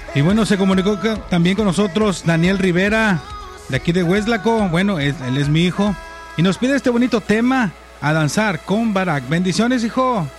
Y bueno, se comunicó también con nosotros Daniel Rivera, de aquí de Hueslaco. Bueno, él es mi hijo. Y nos pide este bonito tema, A Danzar con Barak. Bendiciones, hijo.